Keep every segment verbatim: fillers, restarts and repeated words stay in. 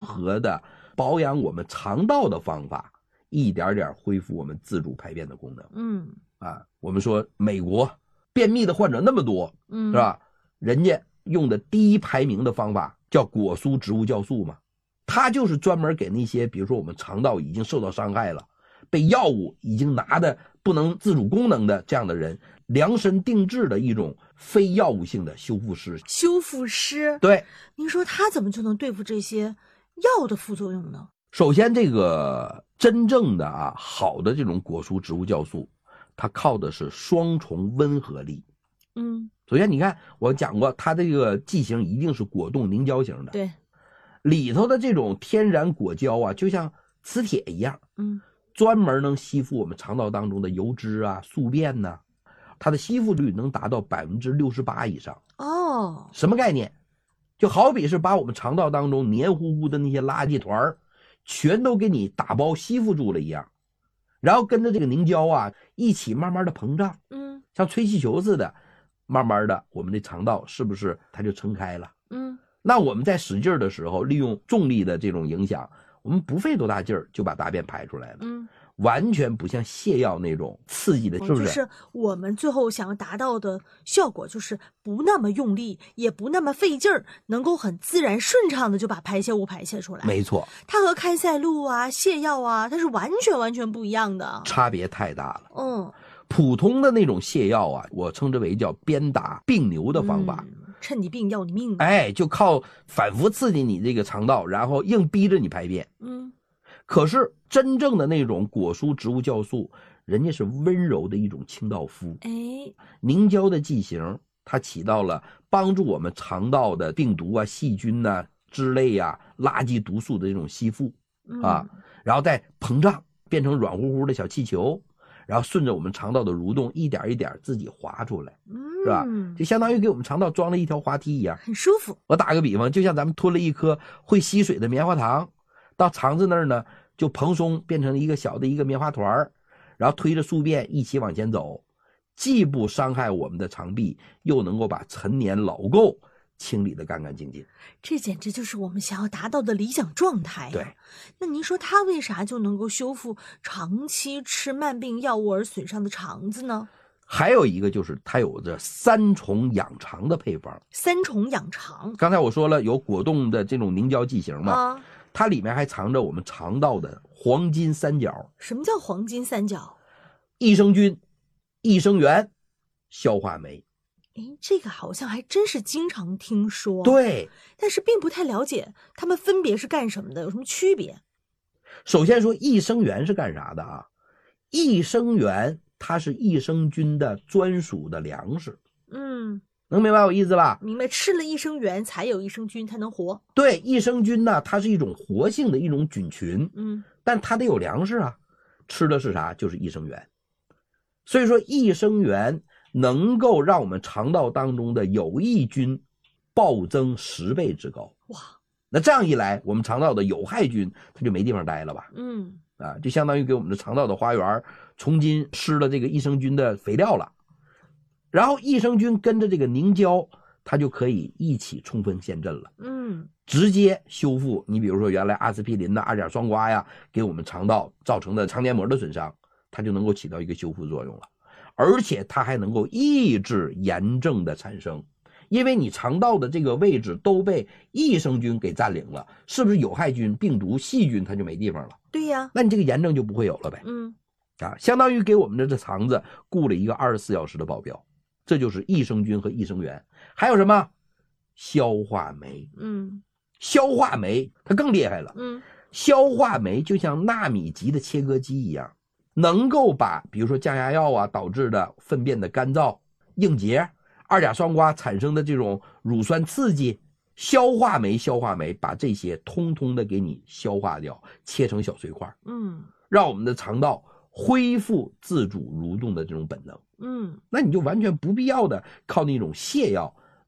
和的保养我们肠道的方法，一点点恢复我们自主排便的功能。 嗯啊，我们说美国便秘的患者那么多， 嗯， 是吧？人家用的第一排名的方法叫果蔬植物酵素嘛，它就是专门给那些比如说我们肠道已经受到伤害了，被药物已经拿的不能自主功能的这样的人，量身定制的一种非药物性的修复师。 修复师， 对， 您说他怎么就能对付这些药的副作用呢？ 首先这个真正的啊好的这种果蔬植物酵素，它靠的是双重温和力。 嗯， 首先你看我讲过，它这个剂型一定是果冻凝胶型的， 对， 里头的这种天然果胶啊，就像磁铁一样， 嗯， 专门能吸附我们肠道当中的油脂啊、宿便呐、啊，它的吸附率能达到百分之六十八以上。 哦， 什么概念？就好比是把我们肠道当中黏糊糊的那些垃圾团全都给你打包吸附住了一样，然后跟着这个凝胶啊一起慢慢的膨胀， 嗯， 像吹气球似的，慢慢的我们的肠道是不是它就撑开了？ 嗯， 那我们在使劲的时候，利用重力的这种影响，我们不费多大劲儿就把大便排出来了。 嗯， 完全不像泻药那种刺激的，是不是？ 就是我们最后想要达到的效果，就是不那么用力，也不那么费劲儿，能够很自然顺畅的就把排泄物排泄出来。 没错， 它和开塞露啊、泻药啊，它是完全完全不一样的， 差别太大了。 嗯， 普通的那种泻药啊，我称之为叫鞭打病牛的方法。 嗯，趁你病要你命。 哎，就靠反复刺激你这个肠道，然后硬逼着你排便。 嗯， 可是真正的那种果蔬植物酵素，人家是温柔的一种清道夫。 哎， 凝胶的剂型，它起到了帮助我们肠道的病毒啊、细菌呐、啊、脂类啊、垃圾毒素的这种吸附啊， 嗯， 然后再膨胀变成软乎乎的小气球，然后顺着我们肠道的蠕动，一点一点自己滑出来，是吧？就相当于给我们肠道装了一条滑梯一样， 很舒服。 我打个比方，就像咱们吞了一颗会吸水的棉花糖，到肠子那儿呢，就蓬松变成一个小的一个棉花团，然后推着宿便一起往前走，既不伤害我们的肠壁，又能够把陈年老垢清理得干干净净。 这简直就是我们想要达到的理想状态呀。 对， 那您说它为啥就能够修复长期吃慢病药物而损伤的肠子呢？ 还有一个就是它有着三重养肠的配方。 三重养肠， 刚才我说了有果冻的这种凝胶剂型嘛， 啊， 它里面还藏着我们肠道的黄金三角： 什么叫黄金三角？ 益生菌、益生元、消化酶。 诶，这个好像还真是经常听说，， 对， 但是并不太了解它们分别是干什么的，有什么区别？ 首先说益生元是干啥的啊？益生元它是益生菌的专属的粮食， 嗯， 能明白我意思吧？ 明白，吃了益生元才有益生菌才能活。 对，益生菌呢，它是一种活性的一种菌群， 嗯， 但它得有粮食啊，吃的是啥？就是益生元。所以说益生元能够让我们肠道当中的有益菌暴增十倍之高。 哇， 那这样一来，我们肠道的有害菌它就没地方待了吧？ 嗯， 啊，就相当于给我们的肠道的花园重新施了这个益生菌的肥料了。然后益生菌跟着这个凝胶，它就可以一起冲锋陷阵了。 嗯， 直接修复你比如说原来阿司匹林呐、二甲双胍呀给我们肠道造成的肠黏膜的损伤，它就能够起到一个修复作用了。而且它还能够抑制炎症的产生，因为你肠道的这个位置都被益生菌给占领了，是不是有害菌、病毒、细菌它就没地方了？ 对呀， 那你这个炎症就不会有了呗。 嗯， 啊，相当于给我们的这肠子雇了一个二十四小时的保镖，这就是益生菌和益生元。还有什么？消化酶。 嗯， 消化酶它更厉害了。 嗯， 消化酶就像纳米级的切割机一样，能够把比如说降压药啊导致的粪便的干燥、硬结、二甲双胍产生的这种乳酸刺激，消化酶消化酶把这些通通的给你消化掉，切成小碎块， 嗯， 让我们的肠道恢复自主蠕动的这种本能。 嗯， 那你就完全不必要的靠那种泻药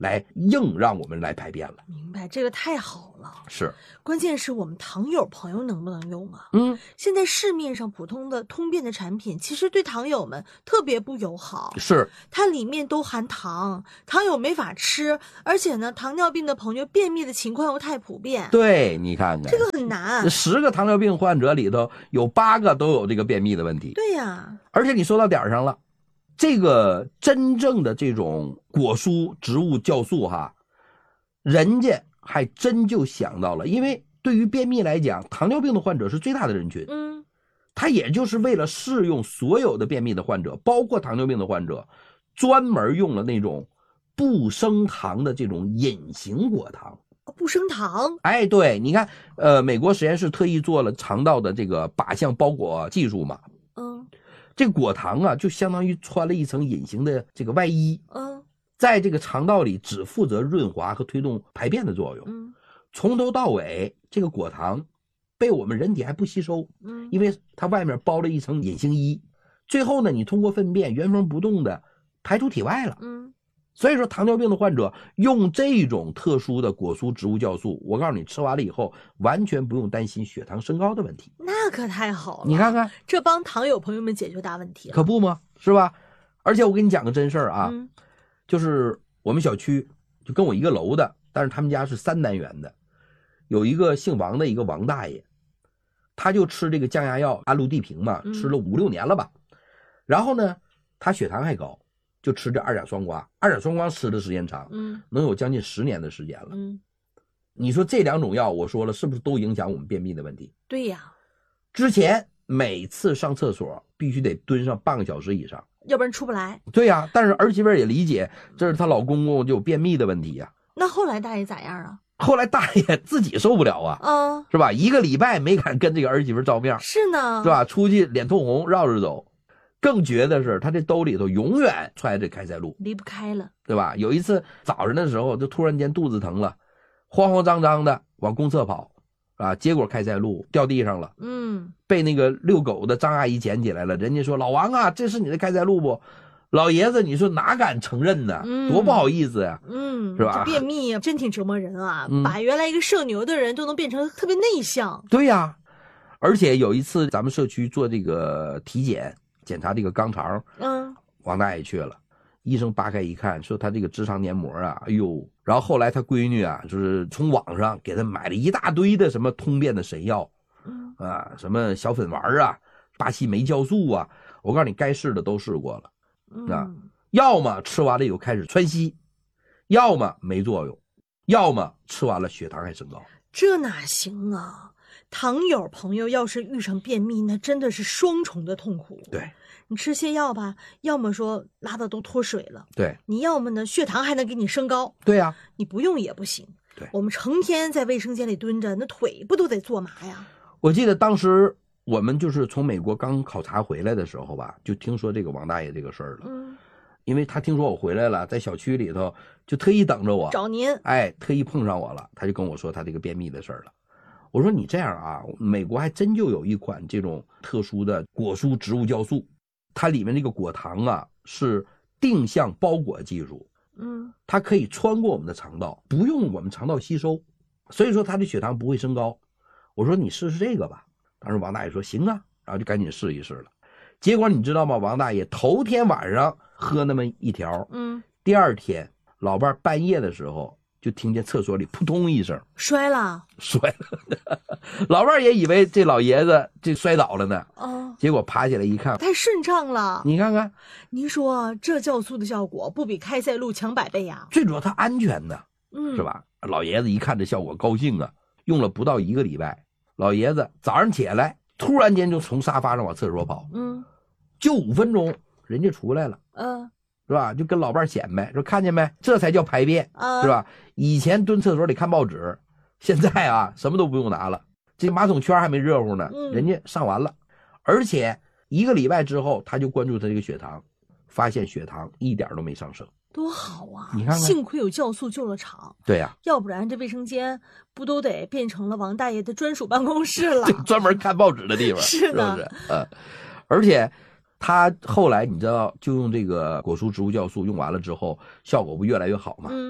来硬让我们来排便了。 明白，这个太好了。 是， 关键是我们糖友朋友能不能用啊？ 嗯， 现在市面上普通的通便的产品，其实对糖友们特别不友好。 是， 它里面都含糖，糖友没法吃，而且呢，糖尿病的朋友便秘的情况又太普遍。 对，你看看这个很难。 十个糖尿病患者里头有八个都有这个便秘的问题。 对呀， 而且你说到点儿上了，这个真正的这种果蔬植物酵素哈，人家还真就想到了，因为对于便秘来讲，糖尿病的患者是最大的人群， 嗯， 他也就是为了适用所有的便秘的患者，包括糖尿病的患者，专门用了那种不升糖的这种隐形果糖。 不升糖。 哎，对，你看，呃，美国实验室特意做了肠道的这个靶向包裹技术嘛， 嗯这果糖啊，就相当于穿了一层隐形的这个外衣， 嗯在这个肠道里只负责润滑和推动排便的作用， 嗯从头到尾，这个果糖被我们人体还不吸收， 嗯， 因为它外面包了一层隐形衣，最后呢，你通过粪便原封不动的排出体外了。 嗯， 所以说，糖尿病的患者用这种特殊的果蔬植物酵素，我告诉你，吃完了以后完全不用担心血糖升高的问题。 那可太好了。 你看看， 这帮糖友朋友们解决大问题了。 可不吗？是吧？而且我给你讲个真事儿啊， 嗯就是我们小区就跟我一个楼的，但是他们家是三单元的，有一个姓王的一个王大爷，他就吃这个降压药安禄地平嘛， 嗯吃了五六年了吧。然后呢，他血糖还高，就吃这二甲双胍。二甲双胍吃的时间长， 嗯能有将近十年的时间了。 嗯， 你说这两种药，我说了是不是都影响我们便秘的问题？ 对呀， 之前每次上厕所必须得蹲上半个小时以上。 要不然出不来。 对呀、但是儿媳妇也理解，这是她老公公就有便秘的问题呀、 那后来大爷咋样啊？ 后来大爷自己受不了啊， 啊， 是吧？一个礼拜没敢跟这个儿媳妇照面， 是呢， 是？吧？出去脸通红，绕着走。更绝的是，他这兜里头永远揣着开塞露， 离不开了。 对吧？有一次早上的时候，就突然间肚子疼了，慌慌张张的往公厕跑，啊，结果开塞露掉地上了， 嗯， 被那个遛狗的张阿姨捡起来了。人家说：“老王啊，这是你的开塞露不？”老爷子，你说哪敢承认呢？ 嗯多不好意思呀、 嗯， 是吧这便秘真挺折磨人啊， 嗯把原来一个社牛的人都能变成特别内向。 对呀、而且有一次咱们社区做这个体检，检查这个肛肠， 嗯王大爷去了，医生扒开一看，说他这个直肠黏膜啊，哎呦！然后后来他闺女啊，就是从网上给他买了一大堆的什么通便的神药嗯啊，什么小粉丸啊，巴西莓酵素啊，我告诉你，该试的都试过了。啊嗯， 要么吃完了以后开始窜稀，要么没作用，要么吃完了血糖还升高。 这哪行啊？糖友朋友要是遇上便秘，那真的是双重的痛苦。 对你吃些药吧，要么说拉的都脱水了， 对你要么呢血糖还能给你升高， 对呀、 你不用也不行。 对我们成天在卫生间里蹲着，那腿不都得坐麻呀？ 我记得当时我们就是从美国刚考察回来的时候吧，就听说这个王大爷这个事儿了。 嗯， 因为他听说我回来了，在小区里头就特意等着我， 找您。 哎，特意碰上我了，他就跟我说他这个便秘的事儿了。我说你这样啊，美国还真就有一款这种特殊的果蔬植物酵素，它里面这个果糖啊是定向包裹技术， 嗯它可以穿过我们的肠道，不用我们肠道吸收，所以说它的血糖不会升高。我说你试试这个吧，当时王大爷说行啊，然后就赶紧试一试了。结果你知道吗？王大爷头天晚上喝那么一条， 嗯， 第二天老伴儿半夜的时候就听见厕所里扑通一声摔了。 摔了，老伴儿也以为这老爷子这摔倒了呢， 哦， 结果爬起来一看， 太顺畅了。 你看看， 您说这酵素的效果不比开塞露强百倍呀？ 最主要它安全呢， 嗯， 是？吧？老爷子一看这效果高兴啊，用了不到一个礼拜，老爷子早上起来突然间就从沙发上往厕所跑， 嗯就五分钟人家出来了， 嗯是吧？就跟老伴儿显摆说看见没，这才叫排便， 啊， 是？吧？以前蹲厕所里看报纸，现在啊什么都不用拿了，这马桶圈还没热乎呢， 嗯人家上完了，而且一个礼拜之后他就关注他这个血糖，发现血糖一点都没上升。 多好啊！ 你看看幸亏有酵素救了场， 对呀、 要不然这卫生间不都得变成了王大爷的专属办公室了这？专门看报纸的地方， 是是不的是？呃，而且他后来你知道，就用这个果蔬植物酵素用完了之后，效果不越来越好吗？ 嗯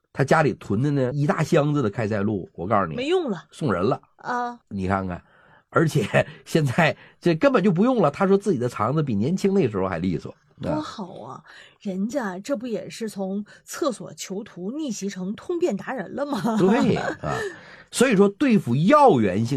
他家里囤的那一大箱子的开塞露，我告诉你没用了， 送人了啊！ 你看看，而且现在这根本就不用了。他说自己的肠子比年轻那时候还利索， 多好啊！人家这不也是从厕所囚徒逆袭成通便达人了吗？ 对啊，所以说对付药源性